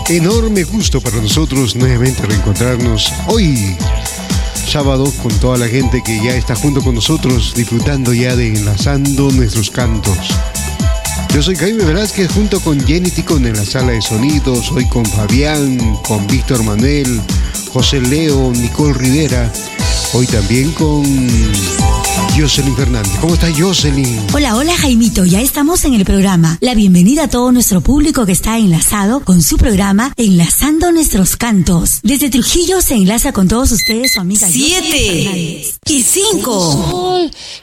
Enorme gusto para nosotros nuevamente reencontrarnos hoy, sábado, con toda la gente que ya está junto con nosotros, disfrutando ya de Enlazando Nuestros Cantos. Yo soy Jaime Velázquez, junto con Jenny Ticón en la sala de sonidos, hoy con Fabián, con Víctor Manuel, José Leo, Nicole Rivera, hoy también con Jocelyn Fernández. ¿Cómo está Jocelyn? Hola, hola Jaimito, ya estamos en el programa. La bienvenida a todo nuestro público que está enlazado con su programa Enlazando Nuestros Cantos. Desde Trujillo se enlaza con todos ustedes su amiga 7 y 5.